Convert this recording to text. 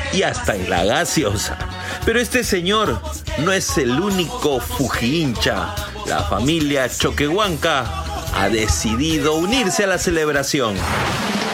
y hasta en la gaseosa. Pero este señor no es el único fujihincha. La familia Choquehuanca ha decidido unirse a la celebración.